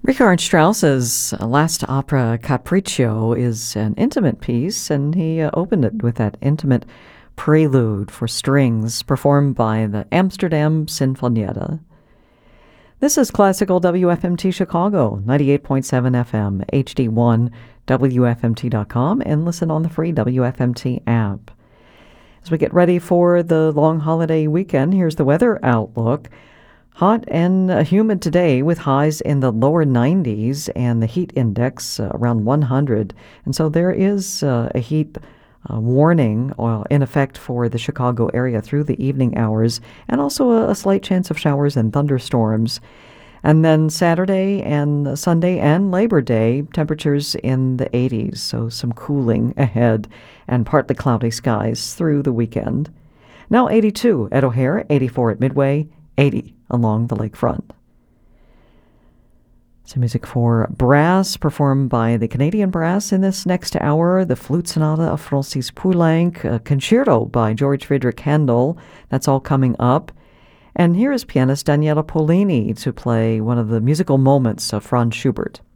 Richard Strauss's last opera, Capriccio, is an intimate piece, and he opened it with that intimate prelude for strings performed by the Amsterdam Sinfonietta. This is Classical WFMT Chicago, 98.7 FM, HD1, WFMT.com, and listen on the free WFMT app. As we get ready for the long holiday weekend, here's the weather outlook. Hot and humid today with highs in the lower 90s and the heat index around 100. And so there is a heat warning in effect for the Chicago area through the evening hours, and also a slight chance of showers and thunderstorms. And then Saturday and Sunday and Labor Day, temperatures in the 80s, so some cooling ahead and partly cloudy skies through the weekend. Now 82 at O'Hare, 84 at Midway, 80 along the lakefront. Some music for brass performed by the Canadian Brass in this next hour. The Flute Sonata of Francis Poulenc, a concerto by George Friedrich Handel. That's all coming up. And here is pianist Daniela Polini to play one of the musical moments of Franz Schubert.